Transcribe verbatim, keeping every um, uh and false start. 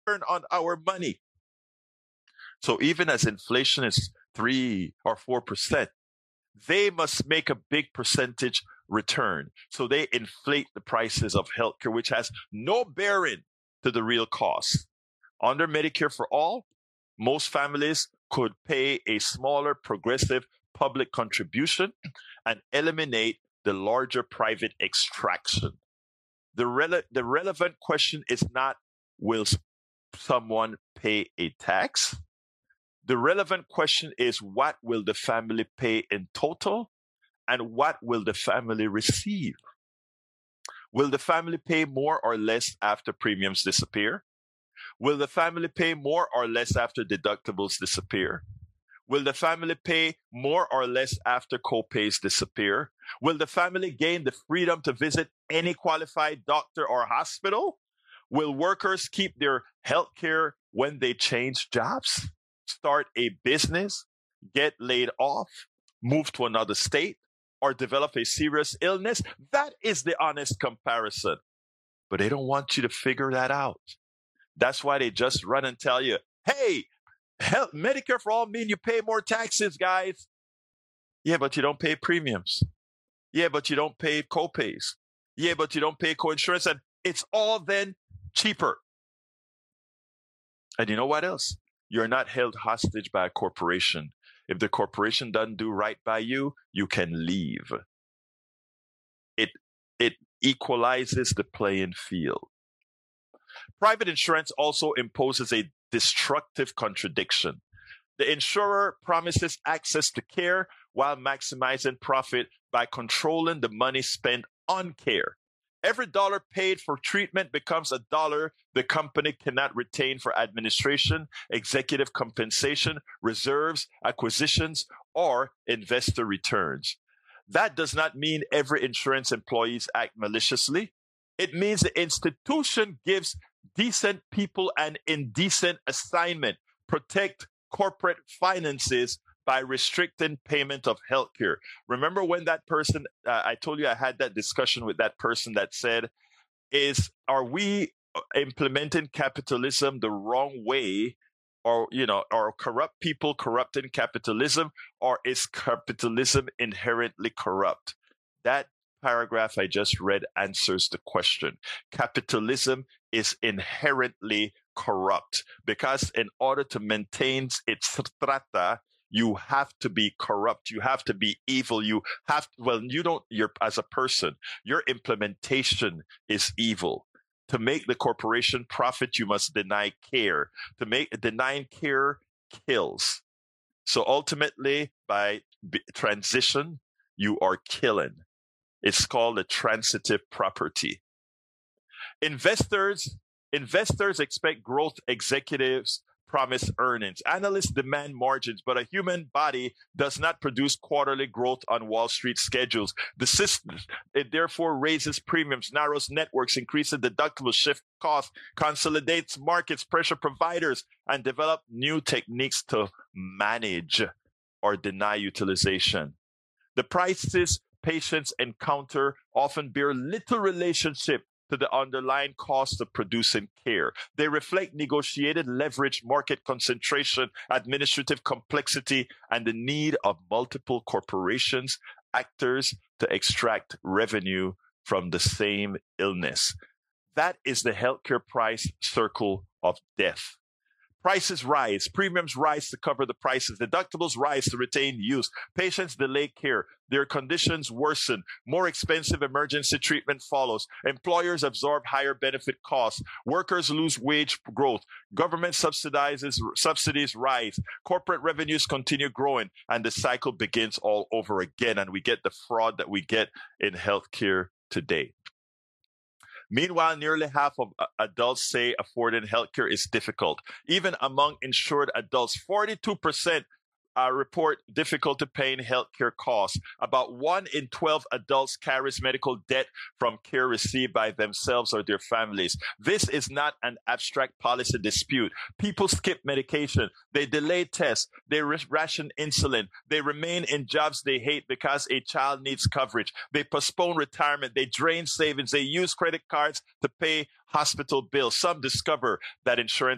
return on our money. So even as inflation is three or four percent, they must make a big percentage return. So they inflate the prices of healthcare, which has no bearing to the real cost. Under Medicare for All, most families could pay a smaller progressive public contribution and eliminate the larger private extraction. The, rele- the relevant question is not, will someone pay a tax? The relevant question is, what will the family pay in total, and what will the family receive? Will the family pay more or less after premiums disappear? Will the family pay more or less after deductibles disappear? Will the family pay more or less after co-pays disappear? Will the family gain the freedom to visit any qualified doctor or hospital? Will workers keep their health care when they change jobs, start a business, get laid off, move to another state, or develop a serious illness? That is the honest comparison. But they don't want you to figure that out. That's why they just run and tell you, hey, health, Medicare for All mean you pay more taxes, guys. Yeah, but you don't pay premiums. Yeah, but you don't pay co-pays. Yeah, but you don't pay co-insurance. And it's all then cheaper. And you know what else? You're not held hostage by a corporation. If the corporation doesn't do right by you, you can leave. It, it equalizes the playing field. Private insurance also imposes a destructive contradiction. The insurer promises access to care while maximizing profit by controlling the money spent on care. Every dollar paid for treatment becomes a dollar the company cannot retain for administration, executive compensation, reserves, acquisitions, or investor returns. That does not mean every insurance employee act maliciously. It means the institution gives decent people an indecent assignment, protect corporate finances by restricting payment of health care. Remember when that person, uh, I told you I had that discussion with that person that said, is, are we implementing capitalism the wrong way? Or, you know, are corrupt people corrupting capitalism, or is capitalism inherently corrupt? That paragraph I just read answers the question. Capitalism is inherently corrupt because in order to maintain its strata, you have to be corrupt. You have to be evil. You have to, well, you don't, you're as a person, your implementation is evil. To make the corporation profit, you must deny care. To make denying care kills. So ultimately, by b- transition, you are killing. It's called a transitive property. Investors, investors expect growth. Executives promise earnings. Analysts demand margins, but a human body does not produce quarterly growth on Wall Street schedules. The system, it therefore raises premiums, narrows networks, increases deductibles, shifts costs, consolidates markets, pressure providers, and develop new techniques to manage or deny utilization. The prices patients encounter often bear little relationship to the underlying cost of producing care. They reflect negotiated leverage, market concentration, administrative complexity, and the need of multiple corporations, actors to extract revenue from the same illness. That is the healthcare price circle of death. Prices rise, premiums rise to cover the prices, deductibles rise to retain use, patients delay care, their conditions worsen, more expensive emergency treatment follows, employers absorb higher benefit costs, workers lose wage growth, government subsidizes, subsidies rise, corporate revenues continue growing, and the cycle begins all over again, and we get the fraud that we get in healthcare today. Meanwhile, nearly half of adults say affording healthcare is difficult. Even among insured adults, forty-two percent uh, report difficulty paying healthcare costs. About one in twelve adults carries medical debt from care received by themselves or their families. This is not an abstract policy dispute. People skip medication. They delay tests. They ration insulin. They remain in jobs they hate because a child needs coverage. They postpone retirement. They drain savings. They use credit cards to pay hospital bills. Some discover that insurance